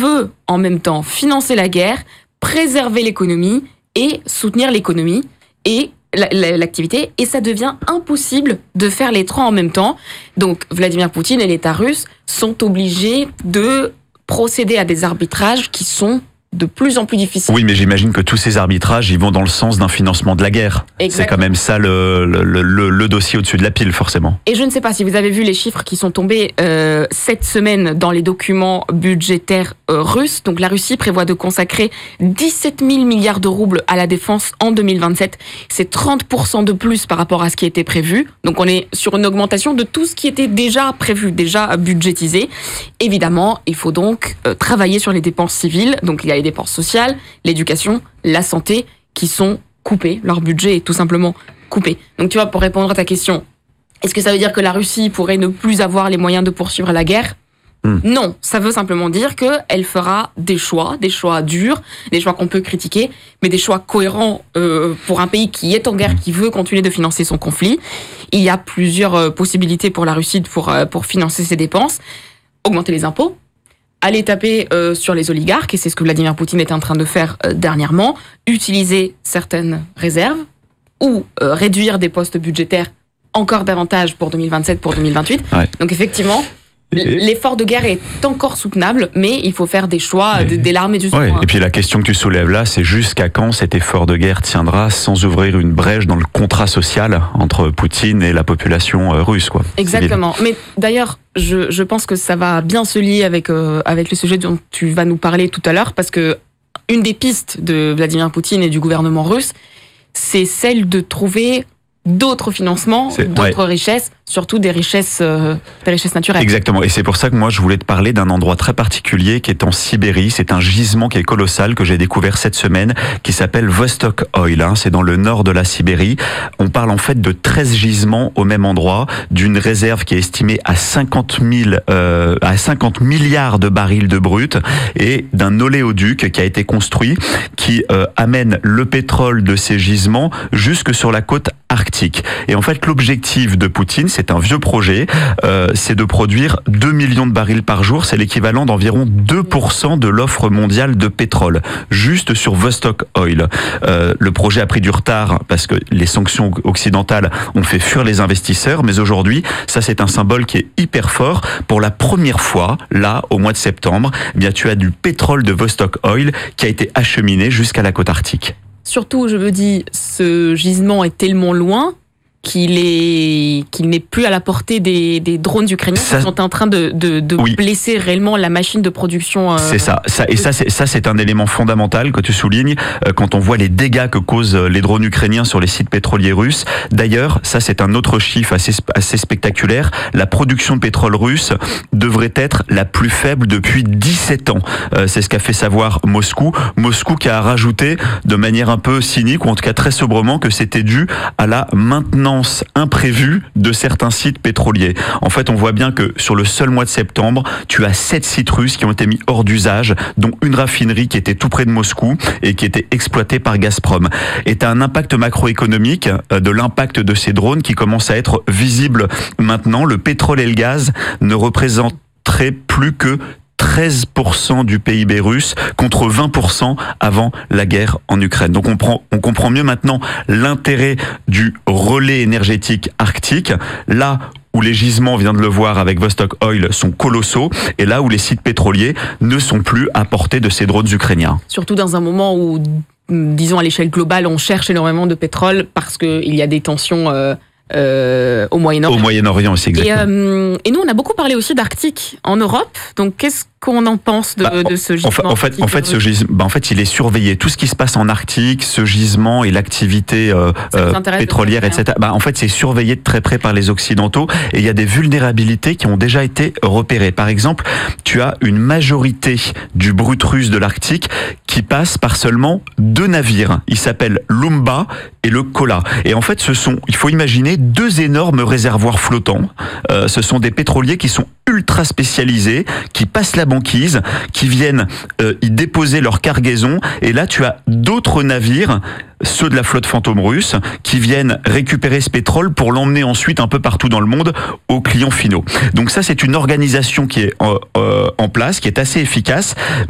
veut en même temps financer la guerre, préserver l'économie et soutenir l'économie et l'activité, et ça devient impossible de faire les trois en même temps. Donc Vladimir Poutine et l'État russe sont obligés de procéder à des arbitrages qui sont de plus en plus difficiles. Oui, mais j'imagine que tous ces arbitrages, ils vont dans le sens d'un financement de la guerre. Exactement. C'est quand même ça le dossier au-dessus de la pile, forcément. Et je ne sais pas si vous avez vu les chiffres qui sont tombés cette semaine dans les documents budgétaires russes. Donc la Russie prévoit de consacrer 17 000 milliards de roubles à la défense en 2027. C'est 30% de plus par rapport à ce qui était prévu. Donc on est sur une augmentation de tout ce qui était déjà prévu, déjà budgétisé. Évidemment, il faut donc travailler sur les dépenses civiles. Donc il y a les dépenses sociales, l'éducation, la santé, qui sont coupées. Leur budget est tout simplement coupé. Donc tu vois, pour répondre à ta question, est-ce que ça veut dire que la Russie pourrait ne plus avoir les moyens de poursuivre la guerre ? Non, ça veut simplement dire qu'elle fera des choix durs, des choix qu'on peut critiquer, mais des choix cohérents pour un pays qui est en guerre, qui veut continuer de financer son conflit. Il y a plusieurs possibilités pour la Russie pour financer ses dépenses. Augmenter les impôts, aller taper sur les oligarques, et c'est ce que Vladimir Poutine est en train de faire dernièrement, utiliser certaines réserves ou réduire des postes budgétaires encore davantage pour 2027, pour 2028. Ouais. Donc effectivement, l'effort de guerre est encore soutenable, mais il faut faire des choix, des larmes et du sang. Ouais. Et puis la question que tu soulèves là, c'est jusqu'à quand cet effort de guerre tiendra sans ouvrir une brèche dans le contrat social entre Poutine et la population russe, quoi. Exactement. Mais d'ailleurs, je pense que ça va bien se lier avec le sujet dont tu vas nous parler tout à l'heure, parce que une des pistes de Vladimir Poutine et du gouvernement russe, c'est celle de trouver d'autres financements, d'autres richesses, surtout des richesses naturelles. Exactement, et c'est pour ça que moi je voulais te parler d'un endroit très particulier qui est en Sibérie. C'est un gisement qui est colossal que j'ai découvert cette semaine, qui s'appelle Vostok Oil. C'est dans le nord de la Sibérie. On parle en fait de 13 gisements au même endroit, d'une réserve qui est estimée à 50 milliards de barils de brut, et d'un oléoduc qui a été construit, qui amène le pétrole de ces gisements jusque sur la côte arctique. Et en fait, l'objectif de Poutine, c'est un vieux projet, c'est de produire 2 millions de barils par jour. C'est l'équivalent d'environ 2% de l'offre mondiale de pétrole, juste sur Vostok Oil. Le projet a pris du retard parce que les sanctions occidentales ont fait fuir les investisseurs, mais aujourd'hui, ça c'est un symbole qui est hyper fort. Pour la première fois, là, au mois de septembre, eh bien, tu as du pétrole de Vostok Oil qui a été acheminé jusqu'à la côte arctique. Surtout, je me dis, ce gisement est tellement loin qu'il n'est plus à la portée des drones ukrainiens qui sont en train de blesser réellement la machine de production. C'est ça. C'est un élément fondamental que tu soulignes quand on voit les dégâts que causent les drones ukrainiens sur les sites pétroliers russes. D'ailleurs, ça c'est un autre chiffre assez spectaculaire. La production de pétrole russe devrait être la plus faible depuis 17 ans. C'est ce qu'a fait savoir Moscou. Moscou qui a rajouté de manière un peu cynique, ou en tout cas très sobrement, que c'était dû à la maintenance imprévue de certains sites pétroliers. En fait, on voit bien que sur le seul mois de septembre, tu as 7 sites russes qui ont été mis hors d'usage, dont une raffinerie qui était tout près de Moscou et qui était exploitée par Gazprom. Et tu as un impact macroéconomique de l'impact de ces drones qui commence à être visible maintenant. Le pétrole et le gaz ne représenteraient plus que 13% du PIB russe contre 20% avant la guerre en Ukraine. Donc on comprend mieux maintenant l'intérêt du relais énergétique arctique, là où les gisements, on vient de le voir avec Vostok Oil, sont colossaux, et là où les sites pétroliers ne sont plus à portée de ces drones ukrainiens. Surtout dans un moment où, disons à l'échelle globale, on cherche énormément de pétrole parce qu'il y a des tensions au Moyen-Orient. Au Moyen-Orient aussi, exactement. Et nous, on a beaucoup parlé aussi d'Arctique en Europe. Donc, qu'est-ce qu'on en pense de ce gisement? En fait, ce gisement, il est surveillé. Tout ce qui se passe en Arctique, ce gisement et l'activité pétrolière, etc. En fait, c'est surveillé de très près par les Occidentaux, et il y a des vulnérabilités qui ont déjà été repérées. Par exemple, tu as une majorité du brut russe de l'Arctique qui passe par seulement 2 navires. Ils s'appellent l'Umba et le Kola. Et en fait, il faut imaginer 2 énormes réservoirs flottants. Ce sont des pétroliers qui sont ultra spécialisés, qui passent la banquise, qui viennent y déposer leur cargaison. Et là, tu as d'autres navires, ceux de la flotte fantôme russe, qui viennent récupérer ce pétrole pour l'emmener ensuite un peu partout dans le monde aux clients finaux. Donc ça, c'est une organisation qui est en place, qui est assez efficace.